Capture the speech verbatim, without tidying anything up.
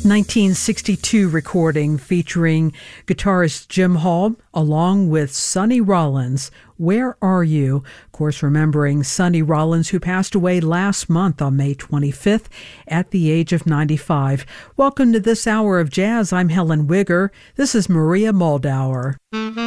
nineteen sixty-two recording featuring guitarist Jim Hall along with Sonny Rollins. Where Are You? Of course, remembering Sonny Rollins, who passed away last month on May twenty-fifth at the age of ninety-five. Welcome to this hour of jazz. I'm Helen Wigger. This is Maria Moldauer.